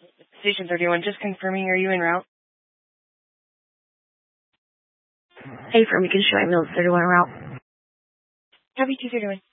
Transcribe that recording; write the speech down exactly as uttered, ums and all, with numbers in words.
Station thirty-one, just confirming, are you en route? Hey, firm, you can show my Mills thirty-one route. Copy two thirty-one.